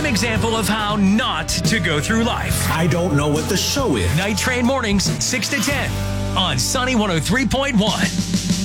prime example of how not to go through life. I don't know what the show is. Night Train mornings, 6 to 10 on Sunny 103.1.